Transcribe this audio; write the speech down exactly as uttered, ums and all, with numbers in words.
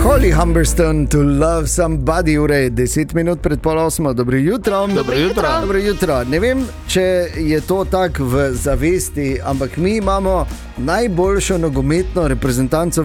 Holly Humberstone, To Love Somebody, ure deset minut pred pol osmo. Dobro jutro. Dobro jutro. Dobro jutro. Ne vem, če je to tako v zavesti, ampak mi imamo najboljšo nogometno reprezentanco